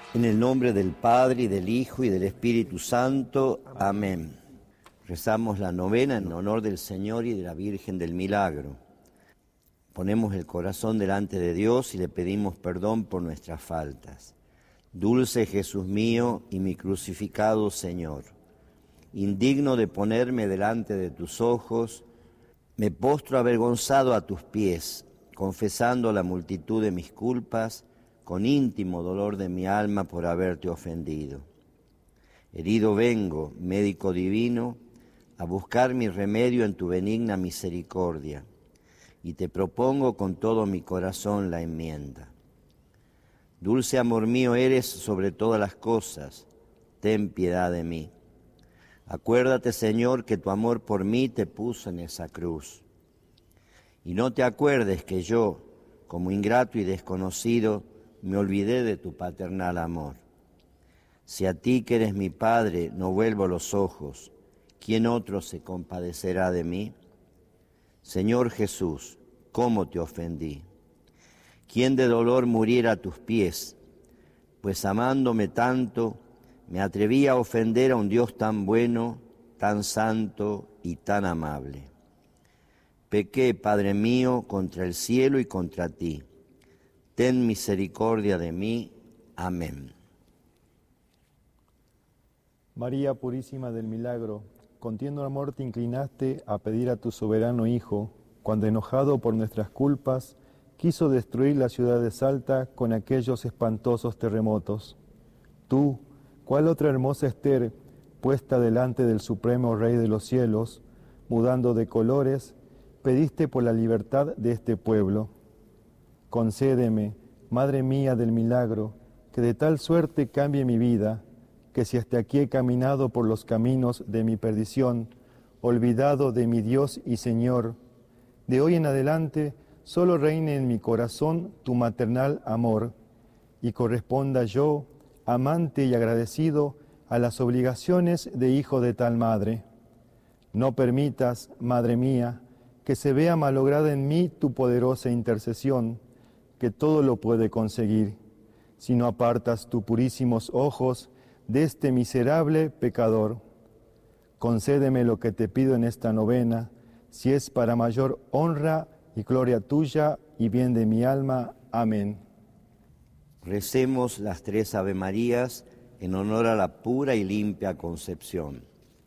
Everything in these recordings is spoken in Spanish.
En el nombre del Padre, y del Hijo, y del Espíritu Santo. Amén. Rezamos la novena en honor del Señor y de la Virgen del Milagro. Ponemos el corazón delante de Dios y le pedimos perdón por nuestras faltas. Dulce Jesús mío y mi crucificado Señor, indigno de ponerme delante de tus ojos, me postro avergonzado a tus pies, confesando la multitud de mis culpas, con íntimo dolor de mi alma por haberte ofendido. Herido vengo, médico divino, a buscar mi remedio en tu benigna misericordia, y te propongo con todo mi corazón la enmienda. Dulce amor mío eres sobre todas las cosas, ten piedad de mí. Acuérdate, Señor, que tu amor por mí te puso en esa cruz. Y no te acuerdes que yo, como ingrato y desconocido, me olvidé de tu paternal amor. Si a ti, que eres mi Padre, no vuelvo los ojos, ¿quién otro se compadecerá de mí? Señor Jesús, ¿cómo te ofendí? ¿Quién de dolor muriera a tus pies? Pues amándome tanto, me atreví a ofender a un Dios tan bueno, tan santo y tan amable. Pequé, Padre mío, contra el cielo y contra ti. Ten misericordia de mí. Amén. María Purísima del Milagro, con tierno amor te inclinaste a pedir a tu soberano Hijo, cuando enojado por nuestras culpas, quiso destruir la ciudad de Salta con aquellos espantosos terremotos. Tú, cual otra hermosa Ester, puesta delante del Supremo Rey de los cielos, mudando de colores, pediste por la libertad de este pueblo. Concédeme, Madre mía del milagro, que de tal suerte cambie mi vida, que si hasta aquí he caminado por los caminos de mi perdición, olvidado de mi Dios y Señor, de hoy en adelante solo reine en mi corazón tu maternal amor, y corresponda yo, amante y agradecido, a las obligaciones de hijo de tal madre. No permitas, Madre mía, que se vea malograda en mí tu poderosa intercesión, que todo lo puede conseguir, si no apartas tus purísimos ojos de este miserable pecador. Concédeme lo que te pido en esta novena, si es para mayor honra y gloria tuya y bien de mi alma. Amén. Recemos las 3 Avemarías en honor a la pura y limpia concepción.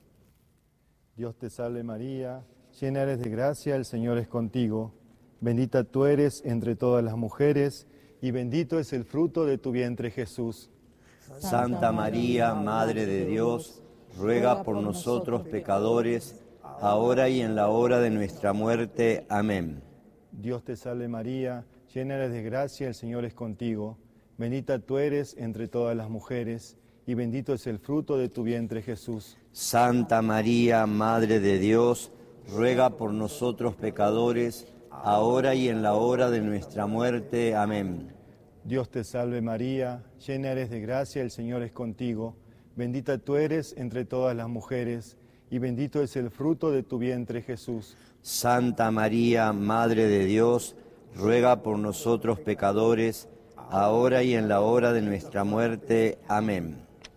Dios te salve María, llena eres de gracia, el Señor es contigo. Bendita tú eres entre todas las mujeres, y bendito es el fruto de tu vientre Jesús. Santa María, Madre de Dios, ruega por nosotros pecadores, ahora y en la hora de nuestra muerte. Amén. Dios te salve María, llena eres de gracia, el Señor es contigo. Bendita tú eres entre todas las mujeres, y bendito es el fruto de tu vientre Jesús. Santa María, Madre de Dios, ruega por nosotros pecadores, ahora y en la hora de nuestra muerte. Amén. Dios te salve María, llena eres de gracia, el Señor es contigo. Bendita tú eres entre todas las mujeres, y bendito es el fruto de tu vientre Jesús. Santa María, Madre de Dios, ruega por nosotros pecadores, ahora y en la hora de nuestra muerte. Amén.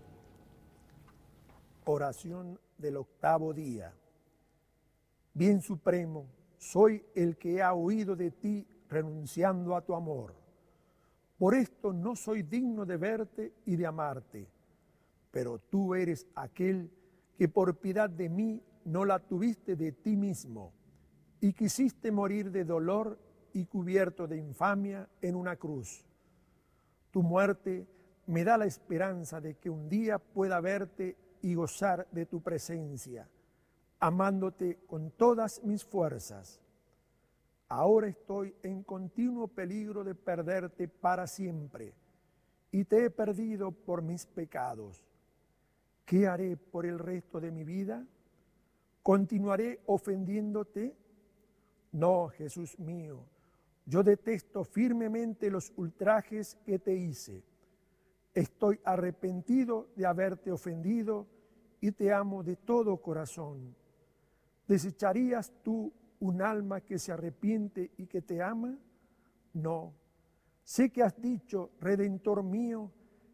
Oración del 8º día. Bien supremo, soy el que ha huido de ti renunciando a tu amor. Por esto no soy digno de verte y de amarte, pero tú eres aquel que por piedad de mí no la tuviste de ti mismo y quisiste morir de dolor y cubierto de infamia en una cruz. Tu muerte me da la esperanza de que un día pueda verte y gozar de tu presencia, amándote con todas mis fuerzas. Ahora estoy en continuo peligro de perderte para siempre, y te he perdido por mis pecados. ¿Qué haré por el resto de mi vida? ¿Continuaré ofendiéndote? No, Jesús mío, yo detesto firmemente los ultrajes que te hice. Estoy arrepentido de haberte ofendido y te amo de todo corazón. ¿Desecharías tú un alma que se arrepiente y que te ama? No. Sé que has dicho, Redentor mío,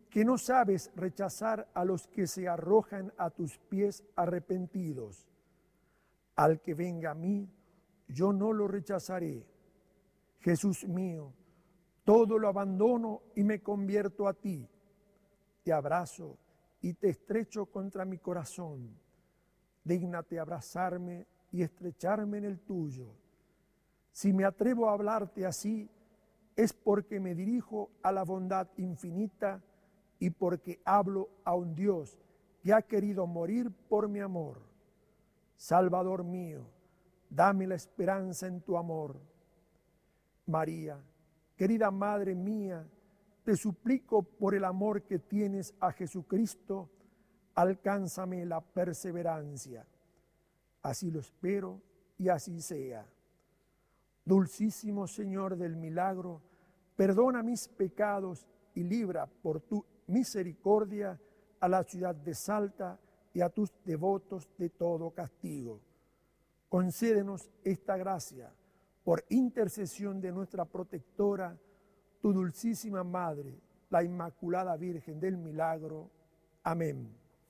que no sabes rechazar a los que se arrojan a tus pies arrepentidos. Al que venga a mí, yo no lo rechazaré. Jesús mío, todo lo abandono y me convierto a ti. Te abrazo y te estrecho contra mi corazón. Dígnate abrazarme y estrecharme en el tuyo. Si me atrevo a hablarte así, es porque me dirijo a la bondad infinita y porque hablo a un Dios que ha querido morir por mi amor. Salvador mío, dame la esperanza en tu amor. María, querida Madre mía, te suplico por el amor que tienes a Jesucristo, alcánzame la perseverancia. Así lo espero y así sea. Dulcísimo Señor del milagro, perdona mis pecados y libra por tu misericordia a la ciudad de Salta y a tus devotos de todo castigo. Concédenos esta gracia por intercesión de nuestra protectora, tu dulcísima Madre, la Inmaculada Virgen del Milagro. Amén.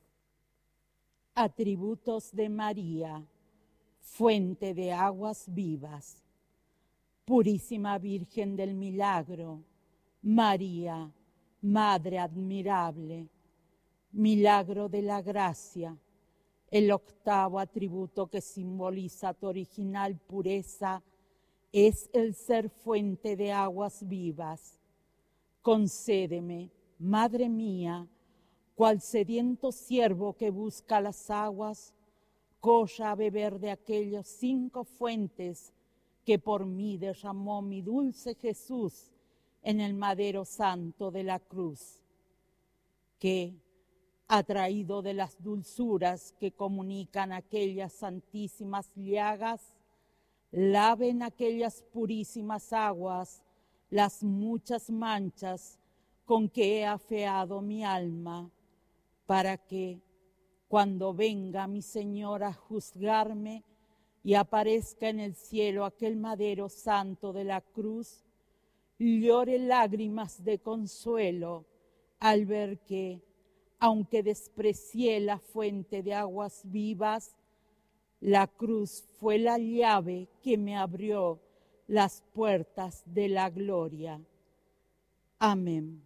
Atributos de María, fuente de aguas vivas. Purísima Virgen del Milagro, María, Madre admirable, milagro de la gracia, el octavo atributo que simboliza tu original pureza es el ser fuente de aguas vivas. Concédeme, Madre mía, cual sediento siervo que busca las aguas, corra a beber de aquellas 5 fuentes que por mí derramó mi dulce Jesús en el madero santo de la cruz, que, atraído de las dulzuras que comunican aquellas santísimas llagas, laven aquellas purísimas aguas las muchas manchas con que he afeado mi alma, para que, cuando venga mi Señor a juzgarme y aparezca en el cielo aquel madero santo de la cruz, llore lágrimas de consuelo al ver que, aunque desprecié la fuente de aguas vivas, la cruz fue la llave que me abrió las puertas de la gloria. Amén.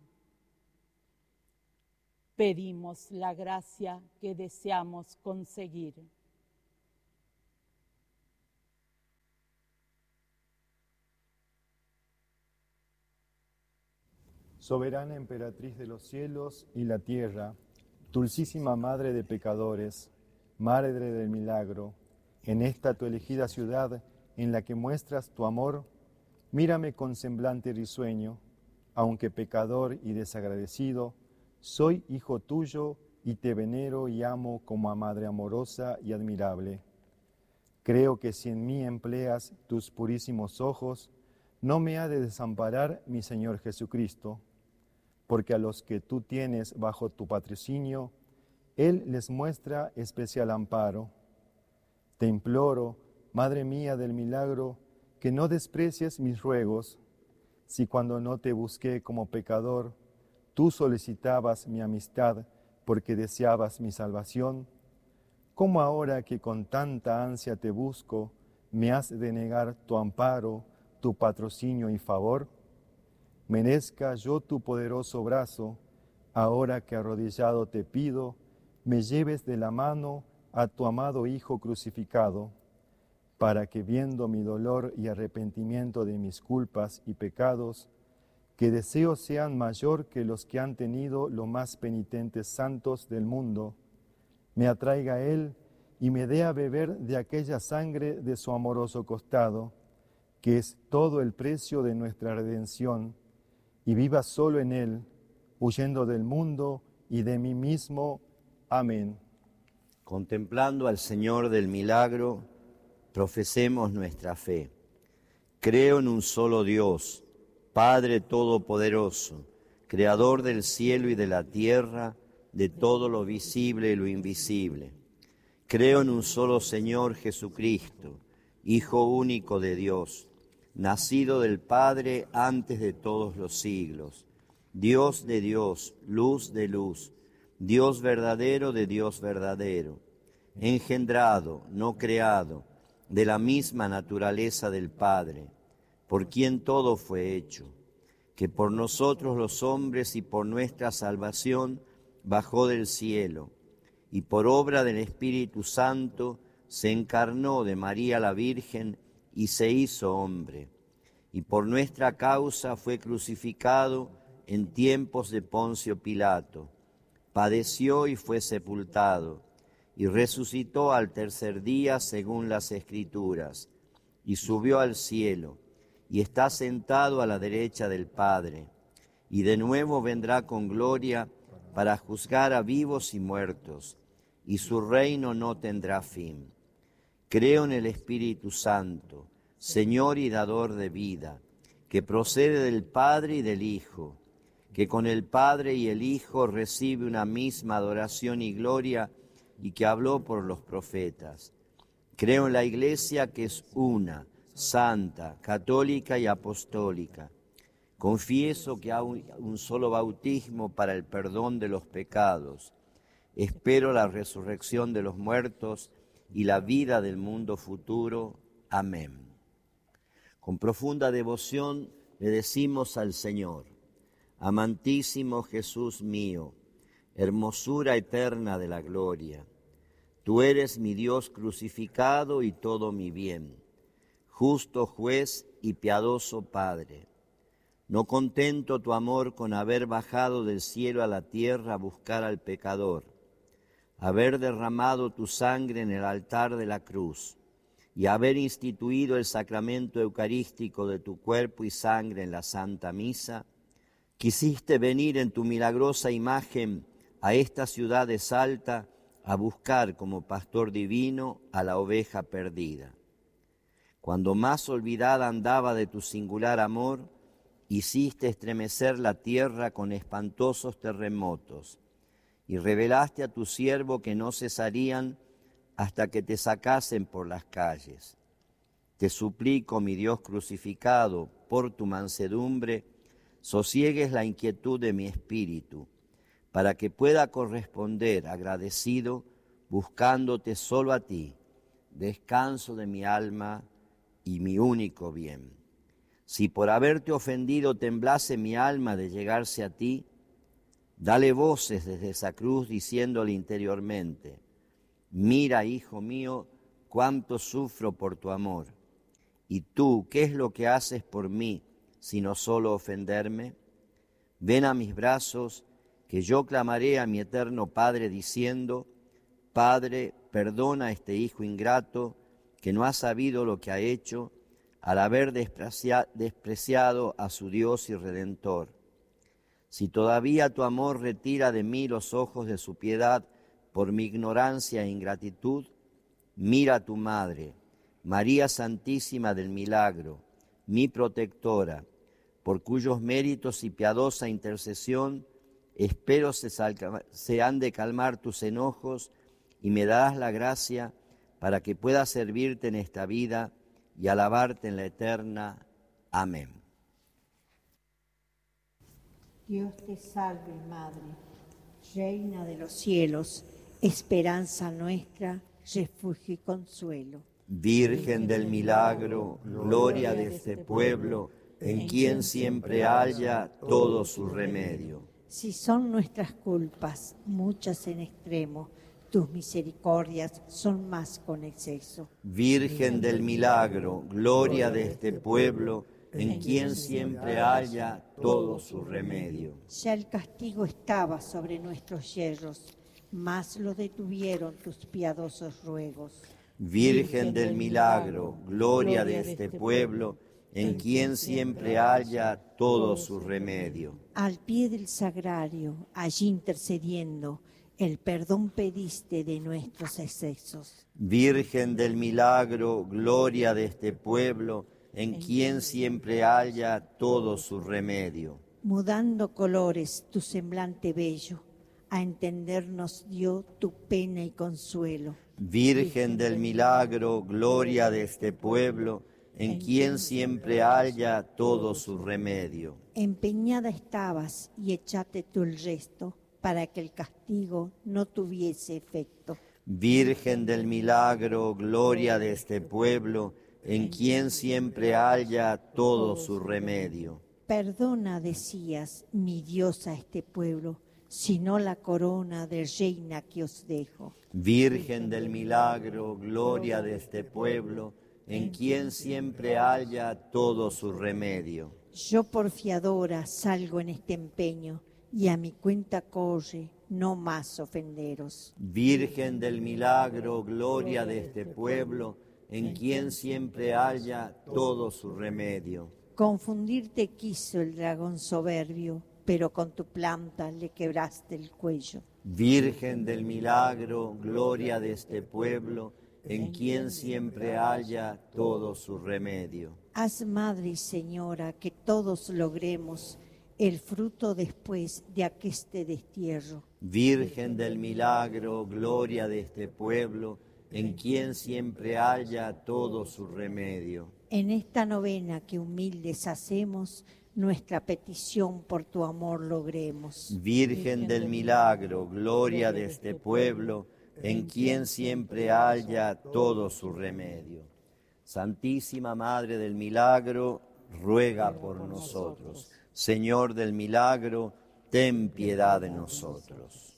Pedimos la gracia que deseamos conseguir. Soberana emperatriz de los cielos y la tierra, dulcísima madre de pecadores, madre del milagro, en esta tu elegida ciudad en la que muestras tu amor, mírame con semblante risueño, aunque pecador y desagradecido, soy hijo tuyo y te venero y amo como a madre amorosa y admirable. Creo que si en mí empleas tus purísimos ojos, no me ha de desamparar mi Señor Jesucristo, porque a los que tú tienes bajo tu patrocinio, Él les muestra especial amparo. Te imploro, Madre mía del milagro, que no desprecies mis ruegos, si cuando no te busqué como pecador, tú solicitabas mi amistad porque deseabas mi salvación, ¿cómo ahora que con tanta ansia te busco, me has de negar tu amparo, tu patrocinio y favor? Merezca yo tu poderoso brazo, ahora que arrodillado te pido, me lleves de la mano a tu amado Hijo crucificado, para que viendo mi dolor y arrepentimiento de mis culpas y pecados, que deseos sean mayor que los que han tenido los más penitentes santos del mundo, me atraiga a Él y me dé a beber de aquella sangre de su amoroso costado, que es todo el precio de nuestra redención, y viva solo en Él, huyendo del mundo y de mí mismo. Amén. Contemplando al Señor del milagro, profesemos nuestra fe. Creo en un solo Dios, Padre Todopoderoso, Creador del cielo y de la tierra, de todo lo visible y lo invisible. Creo en un solo Señor Jesucristo, Hijo único de Dios, nacido del Padre antes de todos los siglos, Dios de Dios, luz de luz, Dios verdadero de Dios verdadero, engendrado, no creado, de la misma naturaleza del Padre, por quien todo fue hecho, que por nosotros los hombres y por nuestra salvación bajó del cielo, y por obra del Espíritu Santo se encarnó de María la Virgen y se hizo hombre, y por nuestra causa fue crucificado en tiempos de Poncio Pilato, padeció y fue sepultado, y resucitó al tercer día según las Escrituras, y subió al cielo, y está sentado a la derecha del Padre, y de nuevo vendrá con gloria para juzgar a vivos y muertos, y su reino no tendrá fin. Creo en el Espíritu Santo, Señor y dador de vida, que procede del Padre y del Hijo, que con el Padre y el Hijo recibe una misma adoración y gloria, y que habló por los profetas. Creo en la Iglesia, que es una, santa, católica y apostólica. Confieso que hay un solo bautismo para el perdón de los pecados. Espero la resurrección de los muertos y la vida del mundo futuro. Amén. Con profunda devoción le decimos al Señor: amantísimo Jesús mío, hermosura eterna de la gloria, tú eres mi Dios crucificado y todo mi bien, justo juez y piadoso Padre. No contento tu amor con haber bajado del cielo a la tierra a buscar al pecador, haber derramado tu sangre en el altar de la cruz y haber instituido el sacramento eucarístico de tu cuerpo y sangre en la Santa Misa, quisiste venir en tu milagrosa imagen a esta ciudad de Salta a buscar como pastor divino a la oveja perdida. Cuando más olvidada andaba de tu singular amor, hiciste estremecer la tierra con espantosos terremotos y revelaste a tu siervo que no cesarían hasta que te sacasen por las calles. Te suplico, mi Dios crucificado, por tu mansedumbre, sosiegues la inquietud de mi espíritu, para que pueda corresponder agradecido, buscándote solo a ti, descanso de mi alma y mi único bien. Si por haberte ofendido temblase mi alma de llegarse a ti, dale voces desde esa cruz diciéndole interiormente: mira, hijo mío, cuánto sufro por tu amor. Y tú, ¿qué es lo que haces por mí, sino solo ofenderme? Ven a mis brazos, que yo clamaré a mi eterno Padre diciendo: Padre, perdona a este hijo ingrato que no ha sabido lo que ha hecho al haber despreciado a su Dios y Redentor. Si todavía tu amor retira de mí los ojos de su piedad por mi ignorancia e ingratitud, mira a tu Madre, María Santísima del Milagro, mi protectora, por cuyos méritos y piadosa intercesión espero se han de calmar tus enojos y me darás la gracia para que pueda servirte en esta vida y alabarte en la eterna. Amén. Dios te salve, Madre, Reina de los cielos, esperanza nuestra, refugio y consuelo. Virgen del milagro, gloria de este pueblo, en quien siempre haya todo su remedio. Si son nuestras culpas, muchas en extremo, tus misericordias son más con exceso. Virgen del milagro, gloria de este pueblo, en quien siempre haya todo su remedio. Ya el castigo estaba sobre nuestros yerros, mas lo detuvieron tus piadosos ruegos. Virgen del milagro, gloria de este pueblo, en quien siempre haya todo su remedio. Al pie del sagrario, allí intercediendo, el perdón pediste de nuestros excesos. Virgen del milagro, gloria de este pueblo, en quien siempre haya todo su remedio. Mudando colores tu semblante bello, a entendernos dio tu pena y consuelo. Virgen del milagro, gloria de este pueblo, en quien siempre haya todo su remedio. Empeñada estabas y echate tú el resto, para que el castigo no tuviese efecto. Virgen del milagro, gloria de este pueblo, en quien siempre haya todo su remedio. Perdona, decías, mi Dios, a este pueblo, sino la corona de reina que os dejo. Virgen del milagro, gloria de este pueblo, en quien siempre haya todo su remedio. Yo por fiadora salgo en este empeño, y a mi cuenta corre, no más ofenderos. Virgen del milagro, gloria de este pueblo, en quien siempre haya todo su remedio. Confundirte quiso el dragón soberbio, pero con tu planta le quebraste el cuello. Virgen del milagro, gloria de este pueblo, en quien siempre haya todo su remedio. Haz, Madre y Señora, que todos logremos el fruto después de aqueste destierro. Virgen del milagro, gloria de este pueblo, en quien siempre haya todo su remedio. En esta novena que humildes hacemos, nuestra petición por tu amor logremos. Virgen del milagro, gloria de este pueblo, en quien siempre haya todo su remedio. Santísima Madre del Milagro, ruega por nosotros. Señor del milagro, ten piedad de nosotros.